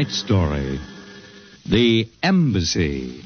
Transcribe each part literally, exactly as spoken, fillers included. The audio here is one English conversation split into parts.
tonight's story, The Embassy.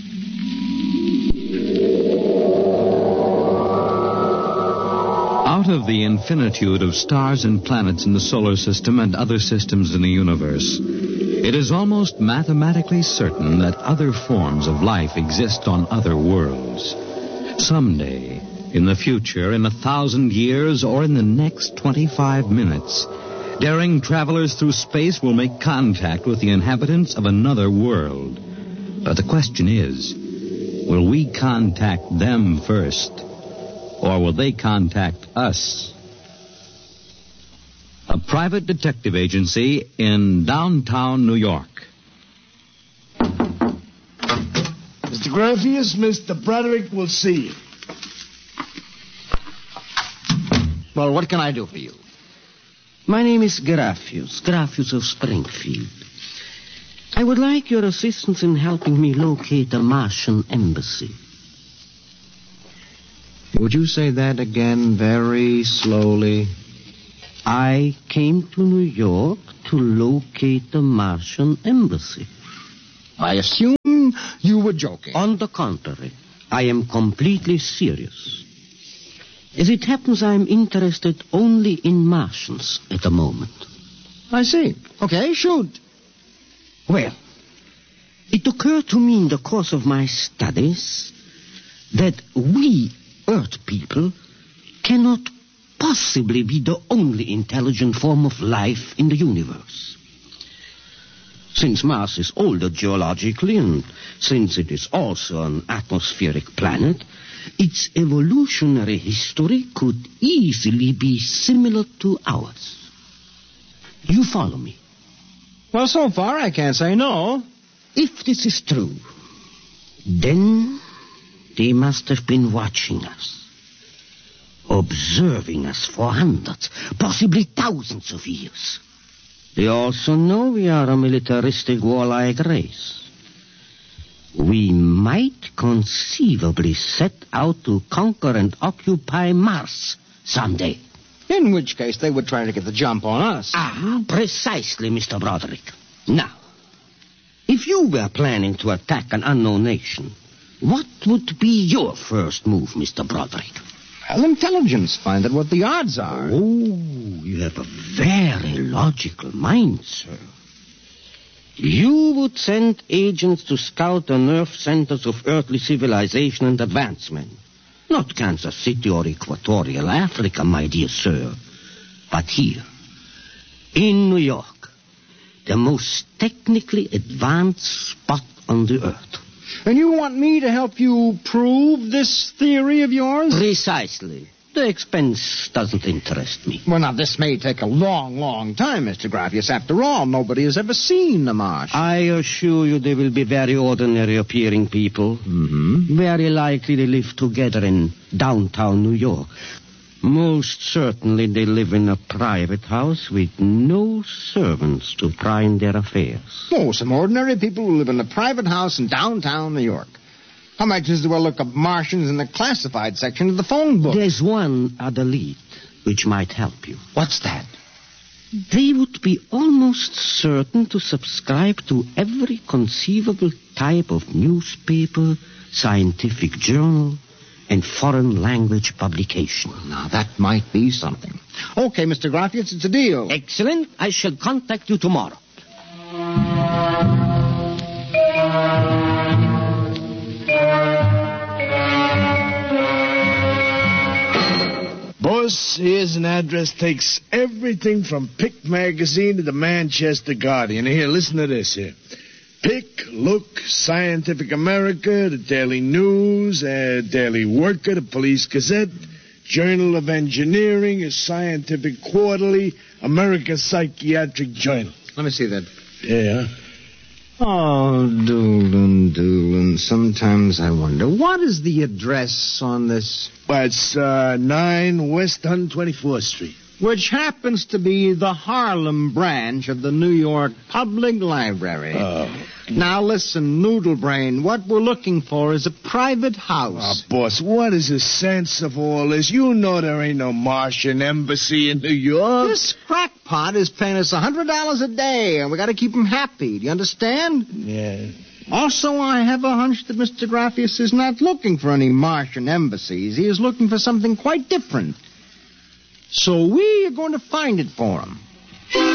Out of the infinitude of stars and planets in the solar system and other systems in the universe, it is almost mathematically certain that other forms of life exist on other worlds. Someday, in the future, in a thousand years, or in the next twenty-five minutes, daring travelers through space will make contact with the inhabitants of another world. But the question is, will we contact them first, or will they contact us? A private detective agency in downtown New York. Mister Graffius, Mister Broderick will see you. Well, what can I do for you? My name is Graffius, Graffius of Springfield. I would like your assistance in helping me locate a Martian embassy. Would you say that again very slowly? I came to New York to locate the Martian embassy. I assume you were joking. On the contrary, I am completely serious. As it happens, I am interested only in Martians at the moment. I see. Okay, shoot. Well, it occurred to me in the course of my studies that we Earth people cannot possibly be the only intelligent form of life in the universe. Since Mars is older geologically, and since it is also an atmospheric planet, its evolutionary history could easily be similar to ours. You follow me? Well, so far I can't say no. If this is true, then they must have been watching us, observing us for hundreds, possibly thousands of years. They also know we are a militaristic, warlike race. We might conceivably set out to conquer and occupy Mars someday. In which case they would try to get the jump on us. Ah, precisely, Mister Broderick. Now, if you were planning to attack an unknown nation, what would be your first move, Mister Broderick? Well, intelligence. Find out what the odds are. Oh, you have a very logical mind, sir. You would send agents to scout the nerve centers of earthly civilization and advancement. Not Kansas City or Equatorial Africa, my dear sir, but here, in New York, the most technically advanced spot on the earth. And you want me to help you prove this theory of yours? Precisely. The expense doesn't interest me. Well, now, this may take a long, long time, Mister Graffius. After all, nobody has ever seen the Marsh. I assure you they will be very ordinary-appearing people. Mm-hmm. Very likely they live together in downtown New York. Most certainly they live in a private house with no servants to pry in their affairs. Oh, some ordinary people who live in a private house in downtown New York. I might just as well look up Martians in the classified section of the phone book. There's one other lead which might help you. What's that? They would be almost certain to subscribe to every conceivable type of newspaper, scientific journal, and foreign language publication. Now, that might be something. Okay, Mister Graffius, it's a deal. Excellent. I shall contact you tomorrow. Boss, here's an address. Takes everything from Pick Magazine to the Manchester Guardian. Here, listen to this here. Pick, Look, Scientific America, the Daily News, uh, Daily Worker, the Police Gazette, Journal of Engineering, a Scientific Quarterly, American Psychiatric Journal. Let me see that. Yeah. Oh, Doolin, Doolin. Sometimes I wonder, what is the address on this? Well, it's uh, nine West one hundred twenty-fourth Street. which happens to be the Harlem branch of the New York Public Library. Oh. Now listen, Noodle Brain, what we're looking for is a private Oh, house. boss, what is the sense of all this? You know there ain't no Martian embassy in New York. This crackpot is paying us one hundred dollars a day, and we got to keep him happy. Do you understand? Yeah. Also, I have a hunch that Mister Graffius is not looking for any Martian embassies. He is looking for something quite different. So we are going to find it for him.